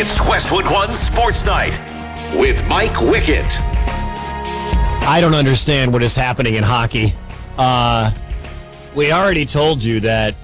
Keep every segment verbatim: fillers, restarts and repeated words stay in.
It's Westwood One Sports Night with Mike Wickett. I don't understand what is happening in hockey. Uh, we already told you that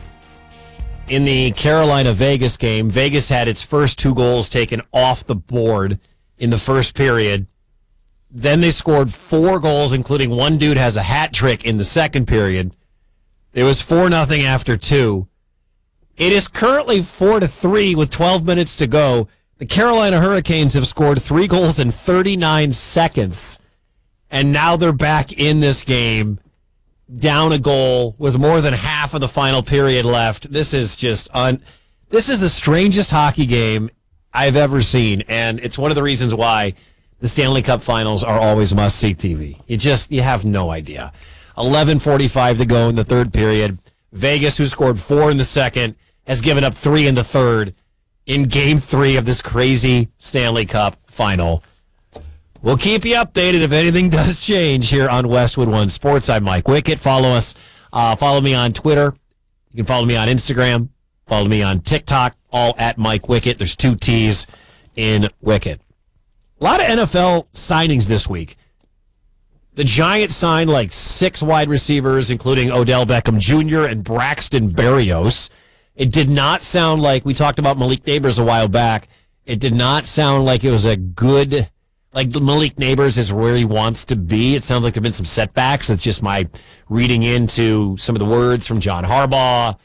in the Carolina-Vegas game, Vegas had its first two goals taken off the board in the first period. Then they scored four goals, including one dude has a hat trick in the second period. It was four nothing after two. It is currently four to three with twelve minutes to go. The Carolina Hurricanes have scored three goals in thirty-nine seconds, and now they're back in this game, down a goal with more than half of the final period left. This is just un. This is the strangest hockey game I've ever seen, and it's one of the reasons why the Stanley Cup Finals are always must-see T V. You just you have no idea. eleven forty-five to go in the third period. Vegas, who scored four in the second, has given up three in the third in game three of this crazy Stanley Cup final. We'll keep you updated if anything does change here on Westwood One Sports. I'm Mike Wickett. Follow us. Uh, follow me on Twitter. You can follow me on Instagram. Follow me on TikTok, all at Mike Wickett. There's two T's in Wickett. A lot of N F L signings this week. The Giants signed like six wide receivers, including Odell Beckham Junior and Braxton Berrios. It did not sound like, we talked about Malik Neighbors a while back, it did not sound like it was a good, like Malik Neighbors is where he wants to be. It sounds like there have been some setbacks. That's just my reading into some of the words from John Harbaugh.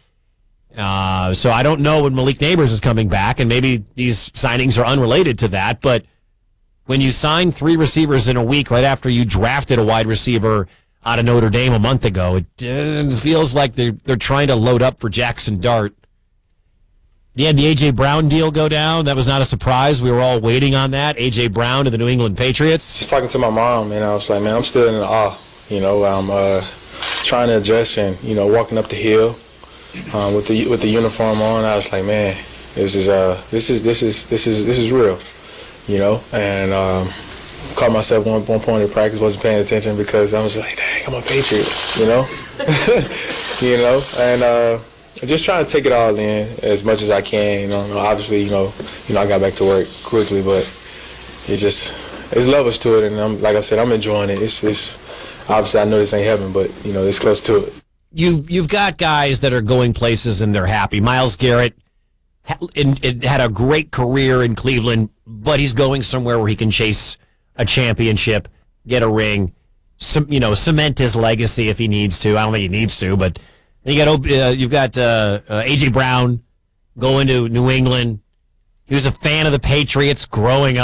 Uh, so I don't know when Malik Neighbors is coming back, and maybe these signings are unrelated to that, but when you sign three receivers in a week right after you drafted a wide receiver out of Notre Dame a month ago, it uh, feels like they're, they're trying to load up for Jackson Dart. You had the A J. Brown deal go down. That was not a surprise. We were all waiting on that. A J. Brown to the New England Patriots. Just talking to my mom, and I was like, man, I'm still in awe. You know, I'm uh, trying to adjust and, you know, walking up the hill uh, with the with the uniform on. I was like, man, this is uh, this is this is this is this is real. You know, and um, caught myself one one point in practice, wasn't paying attention because I was like, dang, I'm a Patriot. You know, you know, and. Uh, Just trying to take it all in as much as I can. You know, obviously, you know, you know, I got back to work quickly, but it's just there's levels to it, and I'm, like I said, I'm enjoying it. It's, it's obviously I know this ain't heaven, but you know, it's close to it. You've you've got guys that are going places and they're happy. Myles Garrett had a great career in Cleveland, but he's going somewhere where he can chase a championship, get a ring, some, you know, cement his legacy if he needs to. I don't think he needs to, but. You got uh, you've got uh, uh, A J. Brown going to New England. He was a fan of the Patriots growing up.